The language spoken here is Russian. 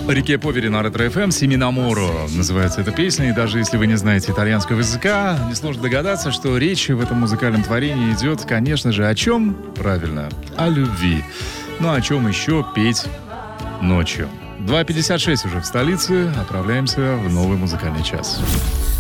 Реке Повери на Ретро-ФМ «Семинаморо» называется эта песня, и даже если вы не знаете итальянского языка, несложно догадаться, что речь в этом музыкальном творении идет, конечно же, о чем? Правильно, о любви. Ну, о чем еще петь ночью? 2:56 уже в столице, отправляемся в новый музыкальный час.